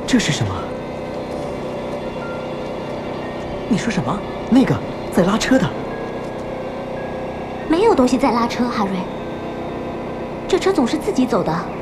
这是什么？你说什么？那个在拉车的？ 没有东西在拉车，哈瑞。这车总是自己走的。